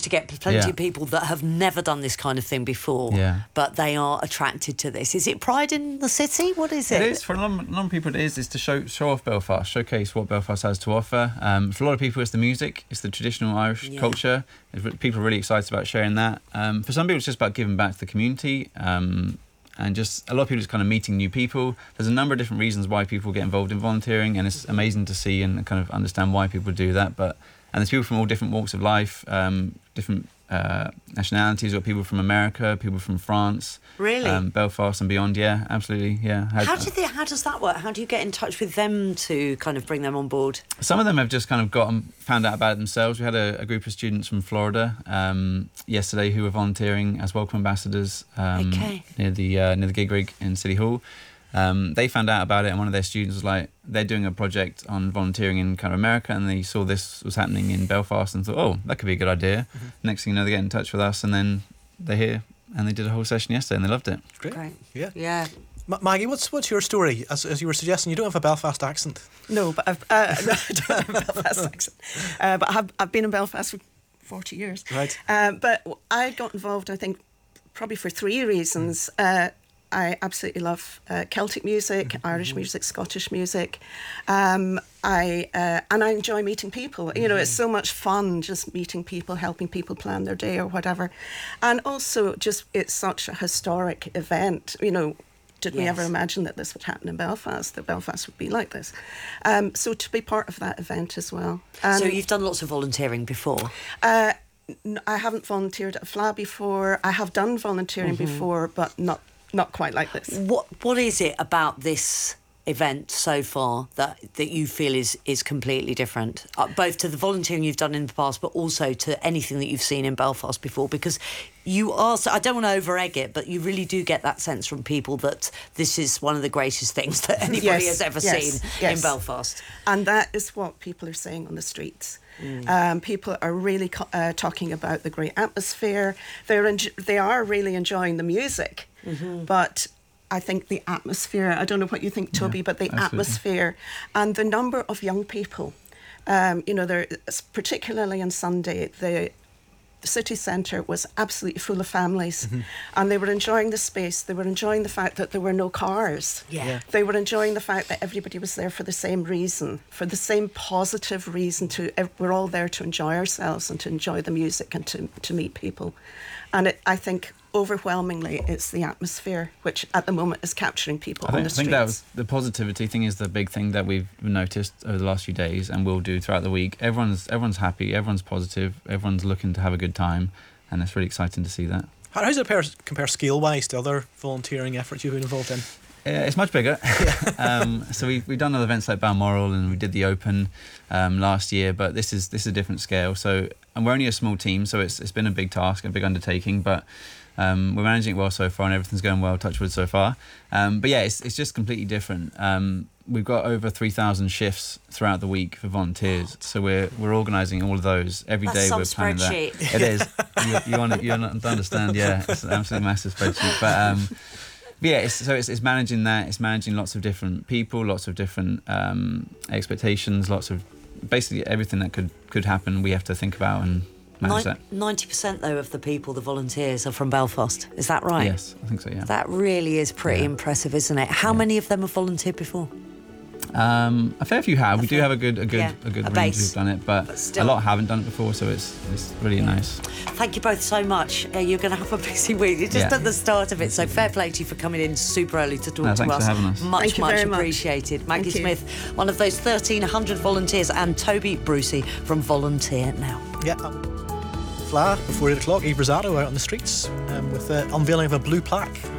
to get plenty of people that have never done this kind of thing before, but they are attracted to this. Is it pride in the city? What is it? It is. For a number of people, it is to show off Belfast, showcase what Belfast has to offer. For a lot of people, it's the music, it's the traditional Irish culture. People are really excited about sharing that. For some people, it's just about giving back to the community. And just a lot of people just kind of meeting new people. There's a number of different reasons why people get involved in volunteering, and it's amazing to see and kind of understand why people do that. And there's people from all different walks of life, different nationalities. We've got people from America, people from France, really, Belfast and beyond. Yeah, absolutely. Yeah. How does that work? How do you get in touch with them to kind of bring them on board? Some of them have just kind of found out about it themselves. We had a group of students from Florida yesterday who were volunteering as welcome ambassadors near the gig rig in City Hall. They found out about it, and one of their students was like, they're doing a project on volunteering in kind of America, and they saw this was happening in Belfast and thought, oh, that could be a good idea. Mm-hmm. Next thing you know, they get in touch with us, and then they're here, and they did a whole session yesterday, and they loved it. Great. Yeah. Maggie, what's your story? As you were suggesting, you don't have a Belfast accent. No, but I don't have a Belfast accent. But I've been in Belfast for 40 years. Right. But I got involved, I think, probably for three reasons. I absolutely love Celtic music, Irish music, Scottish music. And I enjoy meeting people. You know, it's so much fun just meeting people, helping people plan their day or whatever. And also just it's such a historic event. You know, did we ever imagine that this would happen in Belfast, that Belfast would be like this? So to be part of that event as well. So you've done lots of volunteering before? I haven't volunteered at a FLA before. I have done volunteering before, but not quite like this. What is it about this event so far that you feel is completely different, both to the volunteering you've done in the past, but also to anything that you've seen in Belfast before? Because you are, I don't want to over-egg it, but you really do get that sense from people that this is one of the greatest things that anybody has ever seen in Belfast. And that is what people are saying on the streets. People are really talking about the great atmosphere. They are really enjoying the music. But I think the atmosphere, I don't know what you think, Toby, but the atmosphere and the number of young people, there, particularly on Sunday, the city centre was absolutely full of families, and they were enjoying the space. They were enjoying the fact that there were no cars. They were enjoying the fact that everybody was there for the same reason, for the same positive reason. We're all there to enjoy ourselves and to enjoy the music and to meet people. And I think overwhelmingly it's the atmosphere which at the moment is capturing people on the streets. I think that was the positivity thing is the big thing that we've noticed over the last few days and will do throughout the week. Everyone's happy, everyone's positive, everyone's looking to have a good time, and it's really exciting to see that. How does it compare scale-wise to other volunteering efforts you've been involved in? It's much bigger. So we've done other events like Balmoral, and we did the Open last year, but this is a different scale. So, and we're only a small team, so it's been a big task, a big undertaking, but we're managing it well so far, and everything's going well, touch wood, so far. But yeah, it's just completely different. We've got over 3,000 shifts throughout the week for volunteers, so we're organising all of those every day. We're planning that. It is. You want to understand? Yeah, it's an absolutely massive spreadsheet, but. Yeah, it's managing that. It's managing lots of different people, lots of different expectations, lots of basically everything that could happen. We have to think about and manage that. 90% though of the people, the volunteers, are from Belfast. Is that right? Yes, I think so. Yeah. That really is pretty impressive, isn't it? How many of them have volunteered before? A fair few have. We do have a good range who've done it, but a lot haven't done it before, so it's really nice. Thank you both so much. You're going to have a busy week. You're just at the start of it, so fair play to you for coming in super early to talk to us. Thanks for having us. Much appreciated. Maggie Smith, one of those 1,300 volunteers, and Toby Brucey from Volunteer Now. Yeah. FLA before 8 o'clock, Eve Rosado out on the streets with the unveiling of a blue plaque